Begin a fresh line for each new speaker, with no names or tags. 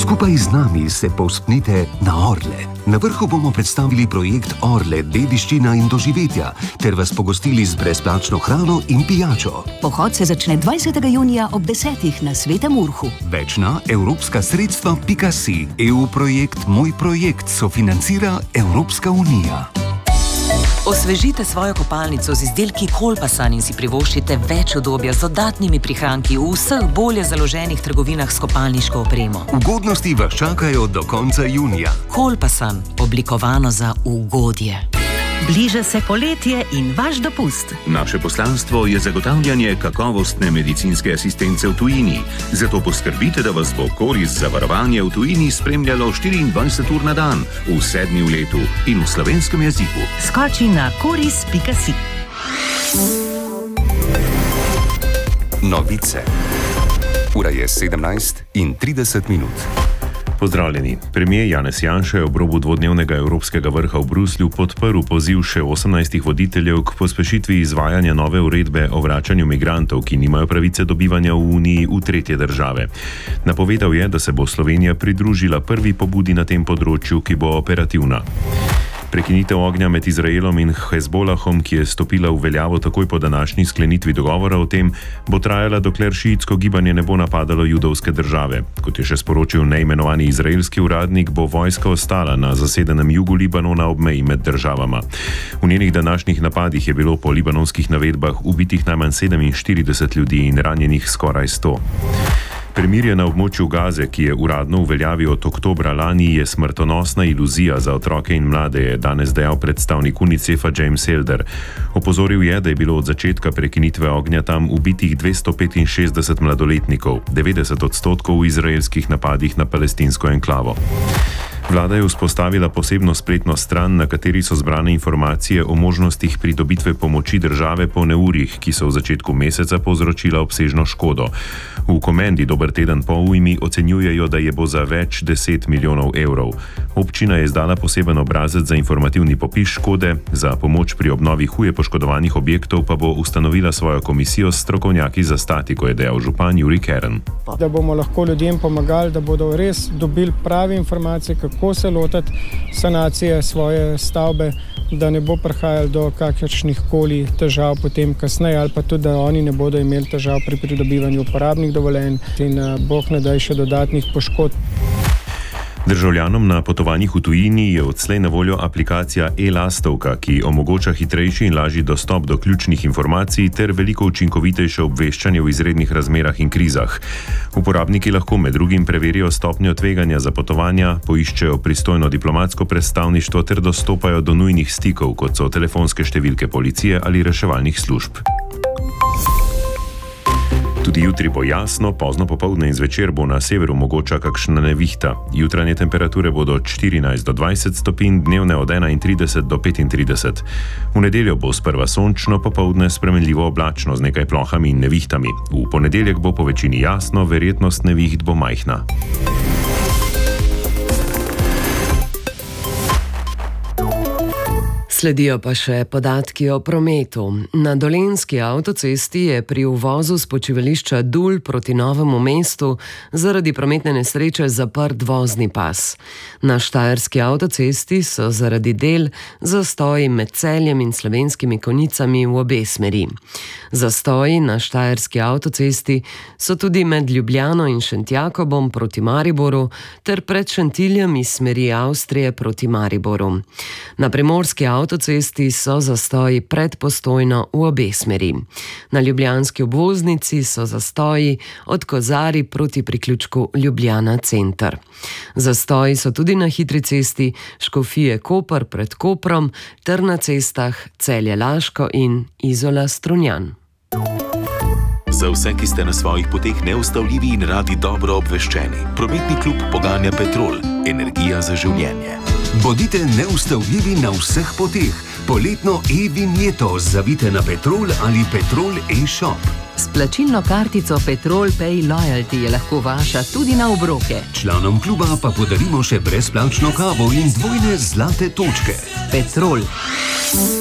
Skupaj z nami se povzpnite na Orle. Na vrhu bomo predstavili projekt Orle, dediščina in doživetja, ter vas pogostili z brezplačno hrano in pijačo.
Pohod se začne 20. junija ob 10. na Svetem Urhu.
Več na evropskasredstva.si. EU projekt Moj projekt sofinancira Evropska unija.
Osvežite svojo kopalnico z izdelki Kolpasan in si privoščite več udobja z dodatnimi prihranki v vseh bolje založenih trgovinah s kopalniško opremo.
Ugodnosti vas čakajo do konca junija.
Kolpasan, oblikovano za ugodje.
Bliža se poletje in vaš dopust.
Naše poslanstvo je zagotavljanje kakovostne medicinske asistence v tujini. Zato poskrbite, da vas bo korist zavarovanja v tujini spremljalo 24 ur na dan, v 7 letu in v slovenskem jeziku.
Skoči na koris.si.
Novice. Ura je 17:30.
Pozdravljeni. Premier Janez Janša je ob robu dvodnevnega evropskega vrha v Bruslju podprl poziv še 18 voditeljev k pospešitvi izvajanja nove uredbe o vračanju migrantov, ki nimajo pravice do bivanja v Uniji v tretje države. Napovedal je, da se bo Slovenija pridružila prvi pobudi na tem področju, ki bo operativna. Prekinitev ognja med Izraelom in Hezbolahom, ki je stopila v veljavo takoj po današnji sklenitvi dogovora o tem, bo trajala, dokler šiitsko gibanje ne bo napadalo judovske države. Kot je še sporočil neimenovani izraelski uradnik, bo vojska ostala na zasedenem jugu Libanona ob meji med državama. V njenih današnjih napadih je bilo po libanonskih navedbah ubitih najmanj 47 ljudi in ranjenih skoraj 100. Premirje na območju Gaze, ki je uradno v veljavi od oktobra lani, je smrtonosna iluzija za otroke in mlade, je danes dejal predstavnik UNICEF-a James Elder. Opozoril je, da je bilo od začetka prekinitve ognja tam ubitih 265 mladoletnikov, 90% v izraelskih napadih na palestinsko enklavo. Vlada je vzpostavila posebno spletno stran, na kateri so zbrane informacije o možnostih pridobitve pomoči države po neurjih, ki so v začetku meseca povzročila obsežno škodo. V komendi Dober teden po ujmi ocenjujejo, da je bo za več 10 milijonov evrov. Občina je izdala poseben obrazec za informativni popis škode, za pomoč pri obnovi huje poškodovanih objektov pa bo ustanovila svojo komisijo s strokovnjaki za statiko, je dejal župan Jurij Kern.
Da bomo lahko ljudem pomagali, da bodo res dobili prave informacije, kako se lotiti sanacije svoje stavbe, da ne bo prihajalo do kakršnih koli težav potem kasneje, ali pa tudi, da oni ne bodo imeli težav pri pridobivanju uporabnih dovoljenj in Bog ne daj še dodatnih poškodb.
Državljanom na potovanjih v tujini je odslej na voljo aplikacija e-lastovka, ki omogoča hitrejši in lažji dostop do ključnih informacij ter veliko učinkovitejše obveščanje v izrednih razmerah in krizah. Uporabniki lahko med drugim preverijo stopnjo tveganja za potovanja, poiščejo pristojno diplomatsko predstavništvo ter dostopajo do nujnih stikov, kot so telefonske številke policije ali reševalnih služb. Tudi jutri bo jasno, pozno popoldne in zvečer bo na severu mogoča kakšna nevihta. Jutranje temperature bodo od 14 do 20 stopinj, dnevne od 31 do 35. V nedeljo bo sprva sončno, popoldne spremenljivo oblačno z nekaj plohami in nevihtami. V ponedeljek bo po večini jasno, verjetnost neviht bo majhna.
Sledijo pa še podatki o prometu. Na Dolenjski avtocesti je pri uvozu s počivališča Dul proti Novemu mestu zaradi prometne nesreče zaprt vozni pas. Na Štajerski avtocesti so zaradi del zastoji med Celjem in Slovenskimi Konjicami v obe smeri. Zastoji na Štajerski avtocesti so tudi med Ljubljano in Šentjakobom proti Mariboru ter pred Šentiljem iz smeri Avstrije proti Mariboru. Na Primorski avtocesti so zastoji pred Postojno v obe smeri. Na ljubljanski obvoznici so zastoji od Kozarij proti priključku Ljubljana center. Zastoji so tudi na hitri cesti Škofije-Koper pred Koprom ter na cestah Celje-Laško in Izola-Strunjan.
Za vse, ki ste na svojih poteh neustavljivi in radi dobro obveščeni, prometni klub poganja Petrol, energija za življenje.
Bodite neustavljivi na vseh poteh. Poletno e-vinjeto zavite na Petrol ali Petrol e-shop.
S plačilno kartico Petrol Pay Loyalty je lahko vaša tudi na obroke.
Članom kluba pa podarimo še brezplačno kavo in dvojne zlate točke.
Petrol.